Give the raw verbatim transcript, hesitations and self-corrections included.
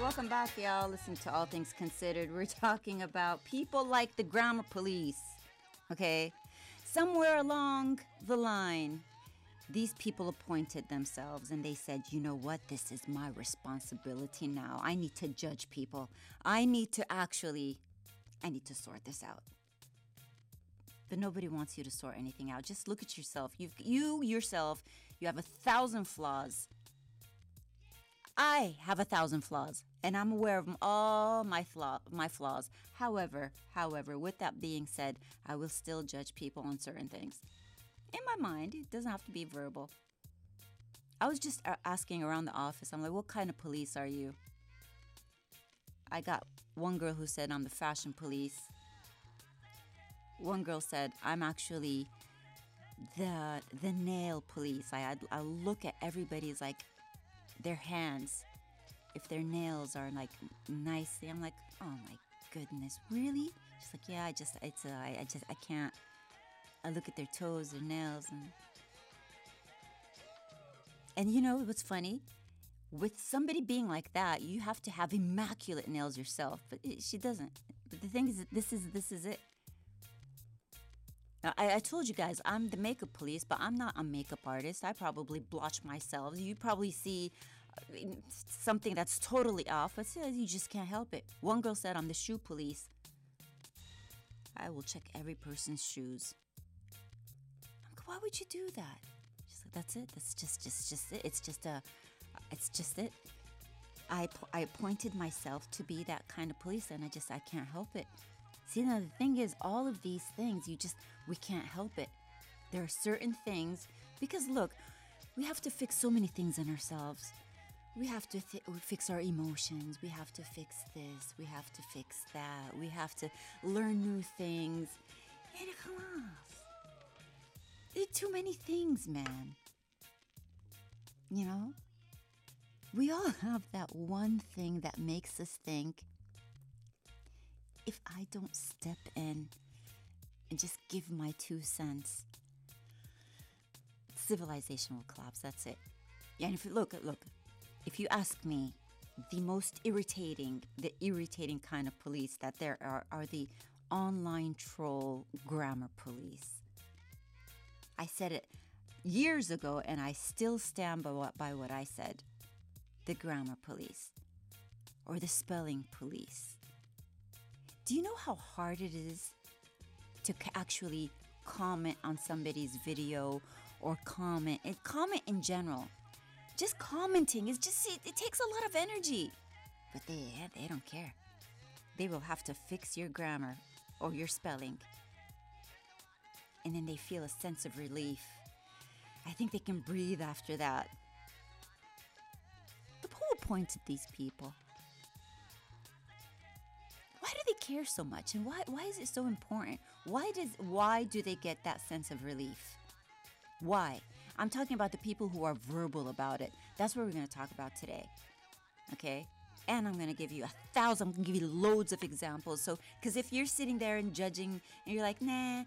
welcome back, y'all. Listening to All Things Considered. We're talking about people like the grammar police, okay? Somewhere along the line, these people appointed themselves and they said, you know what? This is my responsibility now. I need to judge people. I need to actually, I need to sort this out. But nobody wants you to sort anything out. Just look at yourself. You've, you yourself, you have a thousand flaws. I have a thousand flaws, and I'm aware of all my flaw, my flaws. However, however, with that being said, I will still judge people on certain things. In my mind, it doesn't have to be verbal. I was just asking around the office. I'm like, what kind of police are you? I got one girl who said I'm the fashion police. One girl said I'm actually the the nail police. I I, I look at everybody's like their hands, if their nails are like nicely. I'm like, oh my goodness, really? She's like, yeah, I just it's uh, I, I just I can't. I look at their toes, their nails, and and you know what's funny? With somebody being like that, you have to have immaculate nails yourself, but it, she doesn't. But the thing is, that this is this is it. I, I told you guys I'm the makeup police, but I'm not a makeup artist. I probably blotch myself. You probably see something that's totally off, but you just can't help it. One girl said I'm the shoe police. I will check every person's shoes. I'm like, why would you do that? She's like, that's it. That's just, just, just it. It's just a, it's just it. I, I appointed myself to be that kind of police, and I just, I can't help it. See, now the thing is, all of these things, you just, we can't help it. There are certain things, because look, we have to fix so many things in ourselves. We have to th- fix our emotions. We have to fix this. We have to fix that. We have to learn new things. And come on. There's too many things, man. You know? We all have that one thing that makes us think, if I don't step in and just give my two cents, civilization will collapse. That's it. Yeah, and if you look, look, if you ask me, the most irritating, the irritating kind of police that there are, are the online troll grammar police. I said it years ago, and I still stand by what, by what I said. The grammar police or the spelling police. Do you know how hard it is to actually comment on somebody's video or comment, and comment in general? Just commenting is just, it, it takes a lot of energy. But they, they don't care. They will have to fix your grammar or your spelling. And then they feel a sense of relief. I think they can breathe after that. But who appointed these people? Why do they care so much? And why why is it so important? Why does why do they get that sense of relief? Why? I'm talking about the people who are verbal about it. That's what we're going to talk about today. Okay? And I'm going to give you a thousand, I'm going to give you loads of examples. So, because if you're sitting there and judging and you're like, nah,